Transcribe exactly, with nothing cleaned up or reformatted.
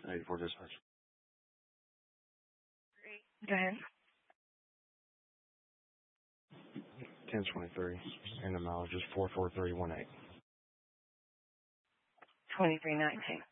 eighty-four dispatch. Go ahead. ten twenty-three, and the mileage is four four three one eight. twenty-three nineteen.